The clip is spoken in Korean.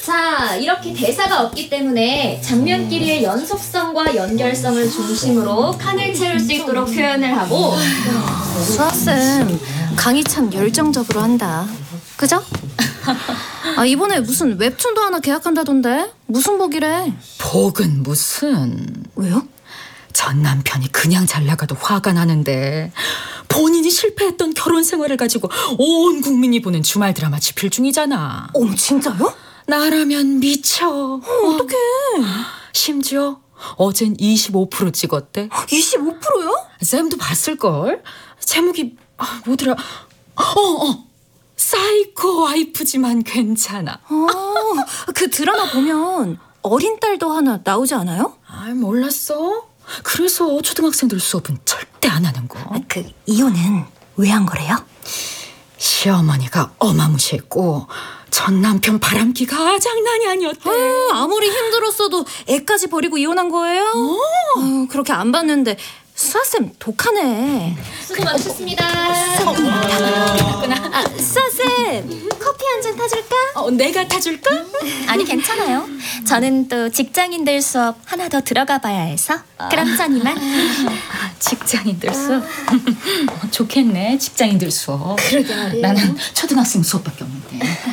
자, 이렇게 대사가 없기 때문에 장면끼리의 연속성과 연결성을 중심으로 칸을 채울 수 있도록 표현을 하고. 수아쌤, 강의 참 열정적으로 한다. 그죠? 아, 이번에 무슨 웹툰도 하나 계약한다던데? 무슨 복이래? 복은 무슨... 왜요? 전 남편이 그냥 잘 나가도 화가 나는데 본인이 실패했던 결혼 생활을 가지고 온 국민이 보는 주말 드라마 집필 중이잖아. 어머, 진짜요? 나라면 미쳐. 어떡해. 심지어 어젠 25% 찍었대. 25%요? 쌤도 봤을걸? 제목이 뭐더라? 사이코 와이프지만 괜찮아. 그 드라마 보면 어린 딸도 하나 나오지 않아요? 몰랐어? 그래서 초등학생들 수업은 절대 안 하는 거. 그 이혼은 왜 한 거래요? 시어머니가 어마무시했고 전 남편 바람기가 장난이 아니었대. 아무리 힘들었어도 애까지 버리고 이혼한 거예요? 그렇게 안 봤는데 수아쌤 독하네. 수고 많으셨습니다. 수아쌤, 커피 한 잔 타줄까? 내가 타줄까? 아니, 괜찮아요. 저는 또 직장인들 수업 하나 더 들어가 봐야 해서. 그럼 전 이만. 직장인들 수업? 좋겠네, 직장인들 수업. 그러게 말이에요. 나는 초등학생 수업밖에 없는데.